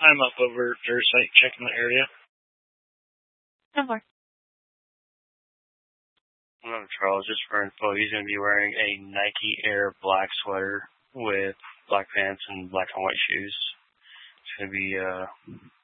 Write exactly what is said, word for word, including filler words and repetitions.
I'm up over dirt site checking the area. ten four. I'm Charles, just for info, he's going to be wearing a Nike Air black sweater with black pants and black and white shoes. It's going to be uh,